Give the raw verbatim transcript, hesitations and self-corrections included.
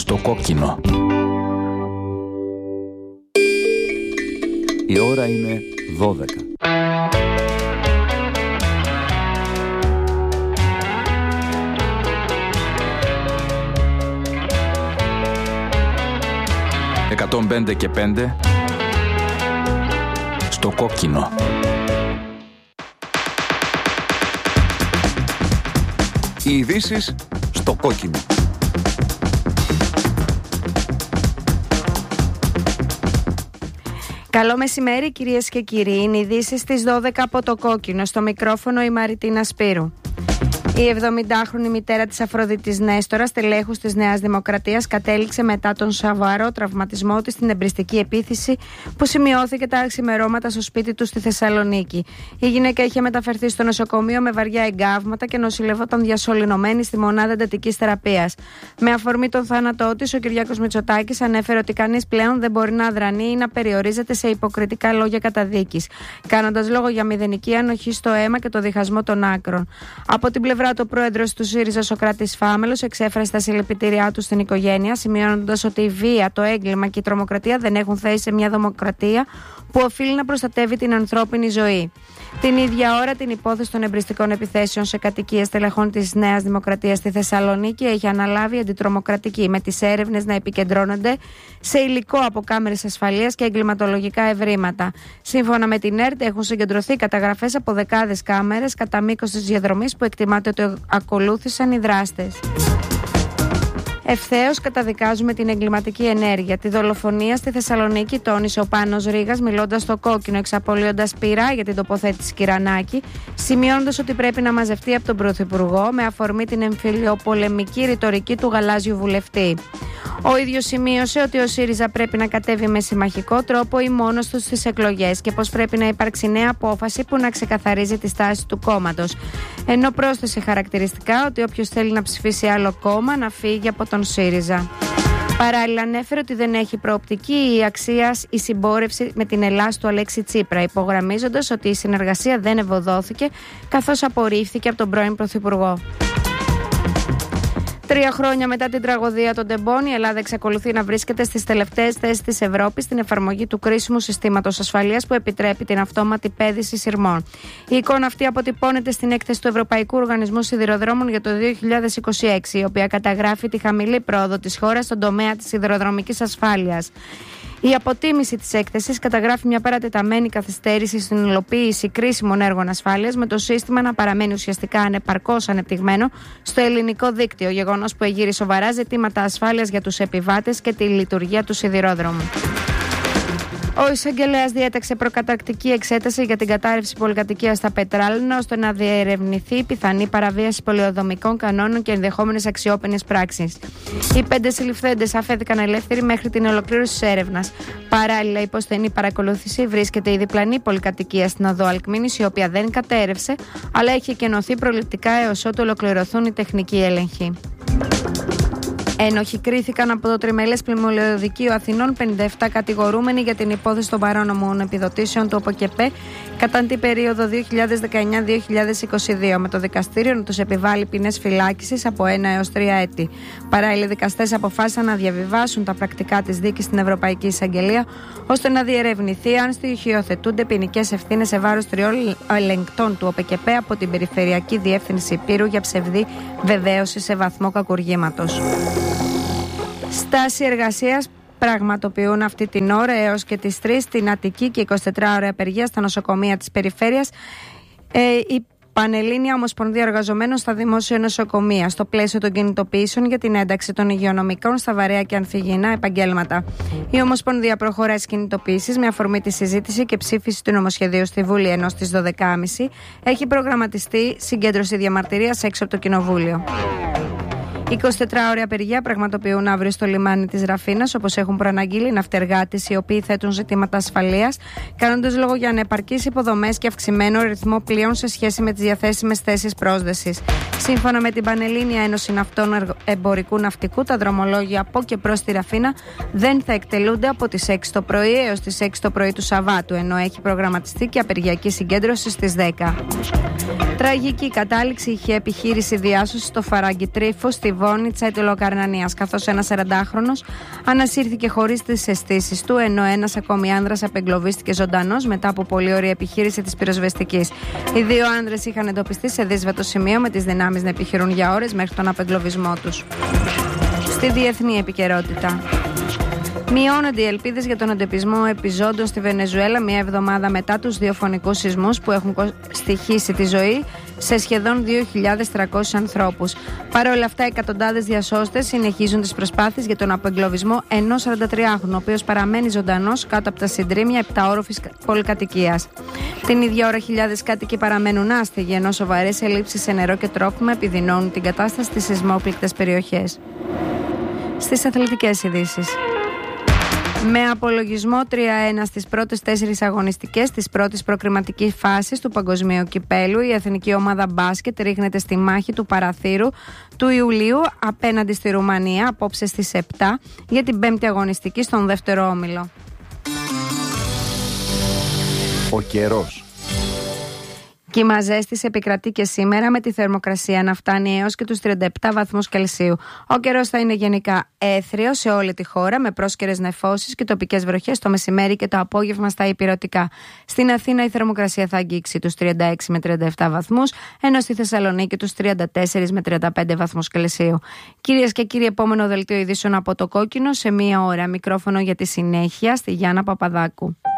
στο κόκκινο. Η ώρα είναι δώδεκα. εκατόν πέντε και πέντε στο κόκκινο. Οι ειδήσεις στο κόκκινο. Καλό μεσημέρι κυρίες και κύριοι. Είναι οι ειδήσεις στις δώδεκα από το κόκκινο. Στο μικρόφωνο η Μαριτίνα Σπύρου. Η εβδομηντάχρονη μητέρα της Αφροδίτης Νέστορα, στελέχους της Νέας Δημοκρατίας, κατέληξε μετά τον σοβαρό τραυματισμό της στην εμπριστική επίθεση που σημειώθηκε τα ξημερώματα στο σπίτι του στη Θεσσαλονίκη. Η γυναίκα είχε μεταφερθεί στο νοσοκομείο με βαριά εγκάβματα και νοσηλευόταν διασωληνωμένη στη μονάδα εντατικής θεραπείας. Με αφορμή τον θάνατό της, ο Κυριάκος Μητσοτάκης ανέφερε ότι κανείς πλέον δεν μπορεί να αδρανεί ή να περιορίζεται σε υποκριτικά λόγια καταδίκης, κάνοντας λόγο για μηδενική ανοχή στο αίμα και το διχασμό των άκρων. Από την πλευρά του, ο πρόεδρος του ΣΥΡΙΖΑ, Σωκράτης Φάμελος, εξέφρασε τα συλληπιτήριά του στην οικογένεια, σημειώνοντας ότι η βία, το έγκλημα και η τρομοκρατία δεν έχουν θέση σε μια δημοκρατία που οφείλει να προστατεύει την ανθρώπινη ζωή. Την ίδια ώρα, την υπόθεση των εμπριστικών επιθέσεων σε κατοικίες στελεχών της Νέας Δημοκρατίας στη Θεσσαλονίκη έχει αναλάβει αντιτρομοκρατική, με τις έρευνες να επικεντρώνονται σε υλικό από κάμερες ασφαλείας και εγκληματολογικά ευρήματα. Σύμφωνα με την ΕΡΤ, έχουν συγκεντρωθεί καταγραφές από δεκάδες κάμερες κατά μήκος της διαδρομής που εκτιμάται ότι ακολούθησαν οι δράστες. Ευθέως καταδικάζουμε την εγκληματική ενέργεια. Τη δολοφονία στη Θεσσαλονίκη τόνισε ο Πάνος Ρήγας, μιλώντας στο κόκκινο, εξαπολύοντας πειρά για την τοποθέτηση Κυρανάκη, σημειώνοντας ότι πρέπει να μαζευτεί από τον Πρωθυπουργό με αφορμή την εμφυλιοπολεμική ρητορική του γαλάζιου βουλευτή. Ο ίδιος σημείωσε ότι ο ΣΥΡΙΖΑ πρέπει να κατέβει με συμμαχικό τρόπο ή μόνος του στις εκλογές και πως πρέπει να υπάρξει νέα απόφαση που να ξεκαθαρίζει τη στάση του κόμματος. Ενώ πρόσθεσε χαρακτηριστικά ότι όποιος θέλει να ψηφίσει άλλο κόμμα να φύγει από τον ΣΥΡΙΖΑ. Παράλληλα, ανέφερε ότι δεν έχει προοπτική η αξία η συμπόρευση με την Ελλάς του Αλέξη Τσίπρα, υπογραμμίζοντας ότι η συνεργασία δεν ευωδόθηκε καθώς απορρίφθηκε από τον πρώην Πρωθυπουργό. Τρία χρόνια μετά την τραγωδία των Τεμπών, η Ελλάδα εξακολουθεί να βρίσκεται στις τελευταίες θέσεις της Ευρώπης στην εφαρμογή του κρίσιμου συστήματος ασφαλείας που επιτρέπει την αυτόματη πέδηση σειρμών. Η εικόνα αυτή αποτυπώνεται στην έκθεση του Ευρωπαϊκού Οργανισμού Σιδηροδρόμων για το δύο χιλιάδες είκοσι έξι, η οποία καταγράφει τη χαμηλή πρόοδο της χώρας στον τομέα της σιδηροδρομικής ασφάλειας. Η αποτίμηση της έκθεσης καταγράφει μια παρατεταμένη καθυστέρηση στην υλοποίηση κρίσιμων έργων ασφάλειας, με το σύστημα να παραμένει ουσιαστικά ανεπαρκώς ανεπτυγμένο στο ελληνικό δίκτυο, γεγονός που εγείρει σοβαρά ζητήματα ασφάλειας για τους επιβάτες και τη λειτουργία του σιδηρόδρομου. Ο εισαγγελέας διέταξε προκαταρκτική εξέταση για την κατάρρευση πολυκατοικίας στα Πετράλαινα, ώστε να διερευνηθεί η πιθανή παραβίαση πολεοδομικών κανόνων και ενδεχόμενες αξιόπινες πράξεις. Οι πέντε συλληφθέντες αφέθηκαν ελεύθεροι μέχρι την ολοκλήρωση της έρευνας. Παράλληλα, υπό στενή παρακολούθηση βρίσκεται η διπλανή πολυκατοικία στην οδό Αλκμήνης, η οποία δεν κατέρευσε, αλλά έχει εκενωθεί προληπτικά έως ότου ολοκληρωθούν οι τεχνικοί έλεγχοι. Ένοχοι κρίθηκαν από το Τριμελές Πλημμυλιωδικείο Αθηνών πενήντα επτά κατηγορούμενοι για την υπόθεση των παράνομων επιδοτήσεων του ΟΠΟΚΕΠΕ κατά την περίοδο δύο χιλιάδες δεκαεννιά με δύο χιλιάδες είκοσι δύο, με το δικαστήριο να τους επιβάλλει ποινές φυλάκισης από ένα έως τρία έτη. Παράλληλα, οι δικαστές αποφάσισαν να διαβιβάσουν τα πρακτικά της δίκης στην Ευρωπαϊκή Εισαγγελία, ώστε να διερευνηθεί αν στοιχειοθετούνται ποινικές ευθύνες σε βάρος τριών ελεγκτών του ΟΠΟΚΕΠΕ από την Περιφερειακή Διεύθυνση Υπήρου για ψευδή βεβαίωση σε βαθμό κακουργήματος. Στάση εργασίας πραγματοποιούν αυτή την ώρα έως και τις τρεις στην Αττική και εικοσιτετράωρη απεργία στα νοσοκομεία της περιφέρειας ε, η Πανελλήνια Ομοσπονδία Εργαζομένων στα Δημόσια Νοσοκομεία, στο πλαίσιο των κινητοποιήσεων για την ένταξη των υγειονομικών στα βαρέα και ανθυγιεινά επαγγέλματα. Η Ομοσπονδία προχωράει στις κινητοποιήσεις με αφορμή τη συζήτηση και ψήφιση του νομοσχεδίου στη Βουλή, ενώ στις δώδεκα και μισή έχει προγραμματιστεί συγκέντρωση διαμαρτυρίας έξω από το Κοινοβούλιο. εικοσιτετράωρη απεργία πραγματοποιούν αύριο στο λιμάνι της Ραφίνας, όπως έχουν προαναγγείλει οι ναυτεργάτες, οι οποίοι θέτουν ζητήματα ασφαλείας, κάνοντας λόγο για ανεπαρκείς υποδομές και αυξημένο ρυθμό πλοίων σε σχέση με τις διαθέσιμες θέσεις πρόσδεσης. Σύμφωνα με την Πανελλήνια Ένωση Ναυτών Εμπορικού Ναυτικού, τα δρομολόγια από και προς τη Ραφίνα δεν θα εκτελούνται από τις έξι το πρωί έως τις έξι το πρωί του Σαββάτου, ενώ έχει προγραμματιστεί και απεργιακή συγκέντρωση στις δέκα. Τραγική κατάληξη είχε επιχείρηση διάσωσης στο Φαράγγι Τρίφο στη Βόνιτσα Ιταλοκαρνανίας, καθώς ένας σαραντάχρονος ανασύρθηκε χωρίς τις αισθήσεις του, ενώ ένας ακόμη άνδρας απεγκλωβίστηκε ζωντανός μετά από πολύ ωραία επιχείρηση της πυροσβεστικής. Οι δύο άνδρες είχαν εντοπιστεί σε δύσβατο σημείο με τις δυνάμεις να επιχειρούν για ώρες μέχρι τον απεγκλωβισμό τους. Στη διεθνή επικαιρότητα. Μειώνονται οι ελπίδες για τον εντοπισμό επιζώντων στη Βενεζουέλα μία εβδομάδα μετά τους δύο φωνικούς σεισμούς που έχουν στοιχήσει τη ζωή σε σχεδόν δύο χιλιάδες τριακόσιους ανθρώπους. Παρ' όλα αυτά, εκατοντάδες διασώστες συνεχίζουν τις προσπάθειες για τον απεγκλωβισμό ενός σαραντατριάχρονου, ο οποίος παραμένει ζωντανός κάτω από τα συντρίμμια επταόροφης πολυκατοικίας. Την ίδια ώρα, χιλιάδες κάτοικοι παραμένουν άστεγοι, ενώ σοβαρές ελλείψεις σε νερό και τρόφιμα επιδεινώνουν την κατάσταση στις σεισμόπληκτες περιοχές. Στις αθλητικές ειδήσεις. Με απολογισμό τρία ένα στις πρώτες τέσσερις αγωνιστικές της πρώτης προκριματικής φάσης του Παγκοσμίου Κυπέλου, η εθνική ομάδα μπάσκετ ρίχνεται στη μάχη του παραθύρου του Ιουλίου απέναντι στη Ρουμανία απόψε στις επτά για την πέμπτη αγωνιστική στον δεύτερο όμιλο. Ο καιρός. Κύμα ζέστης επικρατεί και σήμερα, με τη θερμοκρασία να φτάνει έως και τους τριάντα επτά βαθμούς Κελσίου. Ο καιρός θα είναι γενικά έθριος σε όλη τη χώρα, με πρόσκαιρες νεφώσεις και τοπικές βροχές το μεσημέρι και το απόγευμα στα ηπειρωτικά. Στην Αθήνα η θερμοκρασία θα αγγίξει τους τριάντα έξι με τριάντα επτά βαθμούς, ενώ στη Θεσσαλονίκη τους τριάντα τέσσερα με τριάντα πέντε βαθμούς Κελσίου. Κυρίες και κύριοι, επόμενο δελτίο ειδήσεων από το Κόκκινο σε μία ώρα. Μικρόφωνο για τη συνέχεια στη Γιάννα Παπαδάκου.